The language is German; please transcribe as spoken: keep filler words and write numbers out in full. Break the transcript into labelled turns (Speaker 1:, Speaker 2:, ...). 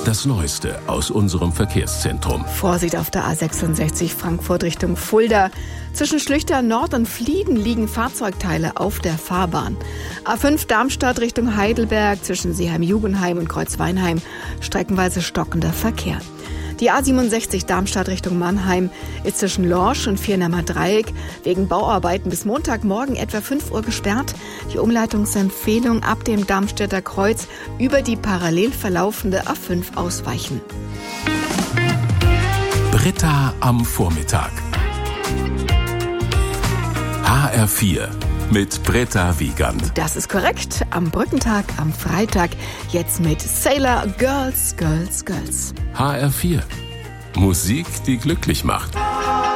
Speaker 1: Das Neueste aus unserem Verkehrszentrum.
Speaker 2: Vorsicht auf der A sechsundsechzig Frankfurt Richtung Fulda. Zwischen Schlüchter Nord und Flieden liegen Fahrzeugteile auf der Fahrbahn. A fünf Darmstadt Richtung Heidelberg zwischen Seeheim-Jugendheim und Kreuzweinheim streckenweise stockender Verkehr. Die A siebenundsechzig Darmstadt Richtung Mannheim ist zwischen Lorsch und Viernamer Dreieck wegen Bauarbeiten bis Montagmorgen etwa fünf Uhr gesperrt. Die Umleitungsempfehlung ab dem Darmstädter Kreuz über die parallel verlaufende A fünf ausweichen.
Speaker 1: Britta am Vormittag. H R vier mit Britta Wiegand.
Speaker 2: Das ist korrekt. Am Brückentag, am Freitag, jetzt mit Sailor Girls, Girls, Girls.
Speaker 1: H R vier. Musik, die glücklich macht.